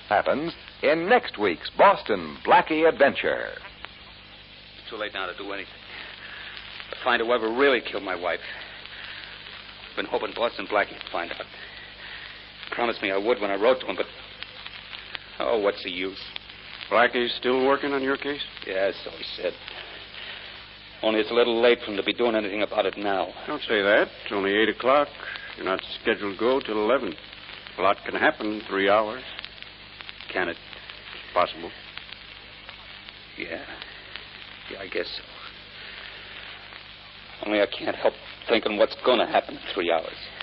happens in next week's Boston Blackie Adventure. It's too late now to do anything. To find whoever really killed my wife. I've been hoping Boston Blackie would find out. He promised me I would when I wrote to him, but... Oh, what's the use? Blackie's still working on your case? Yeah, so he said. Only it's a little late for him to be doing anything about it now. Don't say that. It's only 8 o'clock. You're not scheduled to go till 11. A lot can happen in 3 hours. Can it? Possible. Yeah. Yeah, I guess so. Only I can't help thinking what's going to happen in 3 hours.